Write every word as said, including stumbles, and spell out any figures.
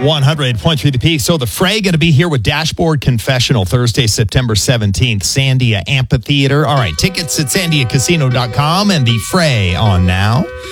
one hundred point three The Peak. So the Fray going to be here with Dashboard Confessional Thursday, September seventeenth, Sandia Amphitheater. All right, tickets at sandia casino dot com and the Fray on now.